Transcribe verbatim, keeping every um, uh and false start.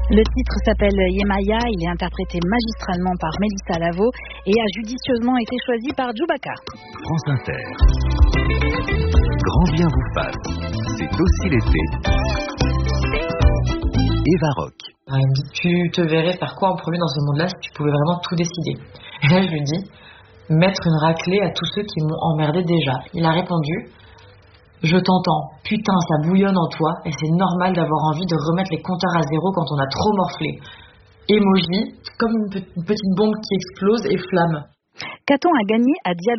Le titre s'appelle Yemaya, il est interprété magistralement par Mélissa Lavo et a judicieusement été choisi par Djoubaka. France Inter. Grand bien vous fasse. C'est aussi l'été. Eva Rock. Elle me dit, tu te verrais faire quoi en premier dans ce monde-là si tu pouvais vraiment tout décider? Et là je lui dis, mettre une raclée à tous ceux qui m'ont emmerdé déjà. Il a répondu, je t'entends, putain ça bouillonne en toi et c'est normal d'avoir envie de remettre les compteurs à zéro quand on a trop morflé. Emoji, comme une petite bombe qui explose et flamme. Qu'a-t-on à gagner à dialoguer